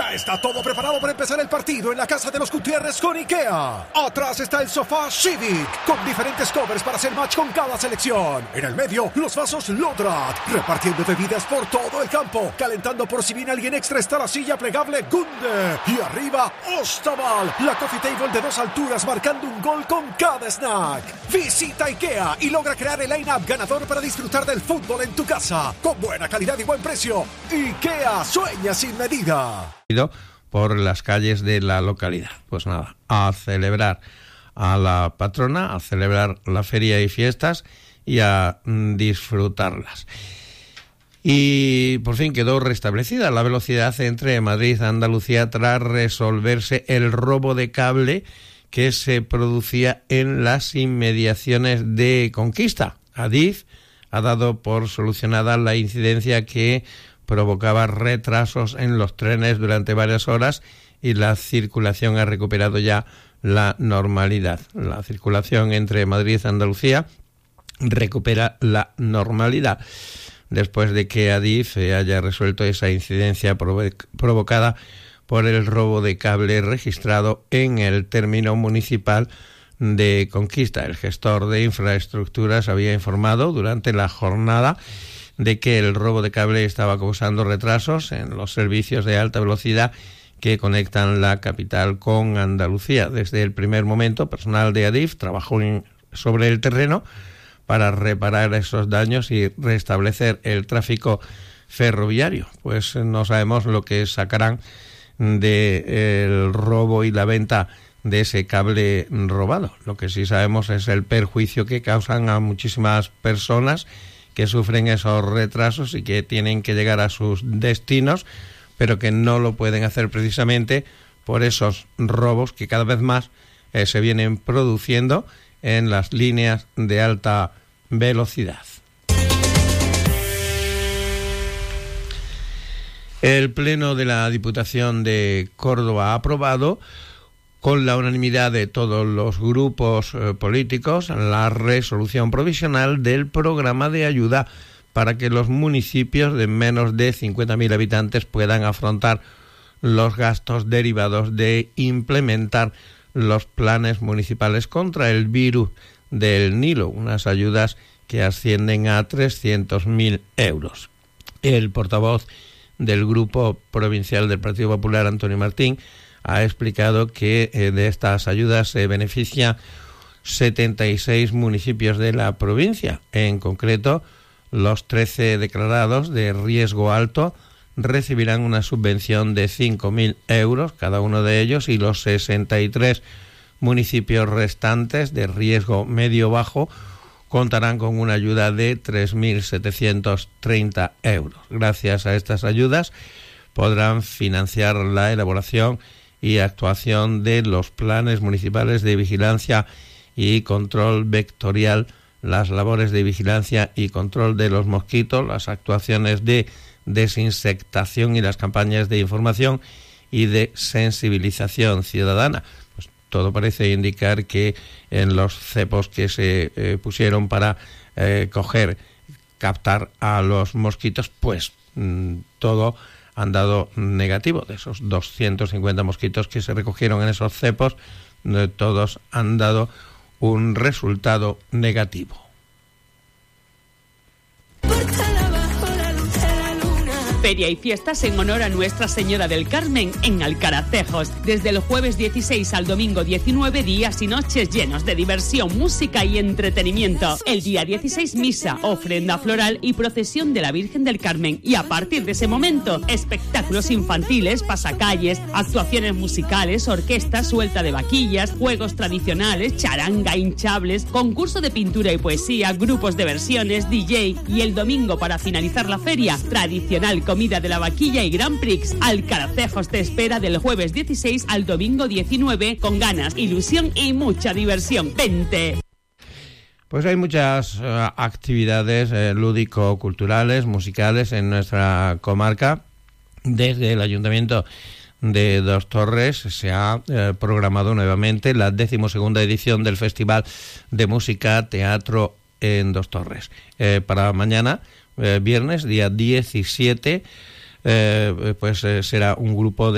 Ya está todo preparado para empezar el partido en la casa de los Gutiérrez con IKEA. Atrás está el sofá Civic, con diferentes covers para hacer match con cada selección. En el medio, los vasos Lodrat, repartiendo bebidas por todo el campo. Calentando por si viene alguien extra está la silla plegable Gunde. Y arriba, Ostaval, la coffee table de 2 alturas marcando un gol con cada snack. Visita IKEA y logra crear el line-up ganador para disfrutar del fútbol en tu casa. Con buena calidad y buen precio. IKEA, sueña sin medida. Por las calles de la localidad. Pues nada, a celebrar a la patrona, a celebrar la feria y fiestas y a disfrutarlas. Y por fin quedó restablecida la velocidad entre Madrid y Andalucía tras resolverse el robo de cable que se producía en las inmediaciones de Conquista. Adif ha dado por solucionada la incidencia que provocaba retrasos en los trenes durante varias horas y la circulación ha recuperado ya la normalidad. La circulación entre Madrid y Andalucía recupera la normalidad después de que Adif haya resuelto esa incidencia provocada por el robo de cable registrado en el término municipal de Conquista. El gestor de infraestructuras había informado durante la jornada de que el robo de cable estaba causando retrasos en los servicios de alta velocidad que conectan la capital con Andalucía. Desde el primer momento, personal de Adif trabajó sobre el terreno para reparar esos daños y restablecer el tráfico ferroviario. Pues no sabemos lo que sacarán del robo y la venta de ese cable robado. Lo que sí sabemos es el perjuicio que causan a muchísimas personas que sufren esos retrasos y que tienen que llegar a sus destinos, pero que no lo pueden hacer precisamente por esos robos que cada vez más se vienen produciendo en las líneas de alta velocidad. El Pleno de la Diputación de Córdoba ha aprobado con la unanimidad de todos los grupos políticos la resolución provisional del programa de ayuda para que los municipios de menos de 50.000 habitantes puedan afrontar los gastos derivados de implementar los planes municipales contra el virus del Nilo, unas ayudas que ascienden a 300.000 euros. El portavoz del Grupo Provincial del Partido Popular, Antonio Martín, ha explicado que de estas ayudas se beneficia 76 municipios de la provincia. En concreto, los 13 declarados de riesgo alto recibirán una subvención de 5.000 euros cada uno de ellos y los 63 municipios restantes de riesgo medio-bajo contarán con una ayuda de 3.730 euros. Gracias a estas ayudas podrán financiar la elaboración y actuación de los planes municipales de vigilancia y control vectorial, las labores de vigilancia y control de los mosquitos, las actuaciones de desinsectación y las campañas de información y de sensibilización ciudadana. Pues todo parece indicar que en los cepos que se pusieron para captar a los mosquitos, pues todo han dado negativo. De esos 250 mosquitos que se recogieron en esos cepos, todos han dado un resultado negativo. Feria y fiestas en honor a Nuestra Señora del Carmen en Alcaracejos. Desde el jueves 16 al domingo 19, días y noches llenos de diversión, música y entretenimiento. El día 16, misa, ofrenda floral y procesión de la Virgen del Carmen. Y a partir de ese momento, espectáculos infantiles, pasacalles, actuaciones musicales, orquestas, suelta de vaquillas, juegos tradicionales, charanga, hinchables, concurso de pintura y poesía, grupos de versiones, DJ y el domingo para finalizar la feria, tradicional comida de la vaquilla y Grand Prix. Alcaracejos te espera del jueves 16 al domingo 19 con ganas, ilusión y mucha diversión. ¡Vente! Pues hay muchas actividades lúdico-culturales, musicales en nuestra comarca. Desde el Ayuntamiento de Dos Torres se ha programado nuevamente la 12ª edición del Festival de Música Teatro en Dos Torres. Para mañana, viernes, día 17, será un grupo de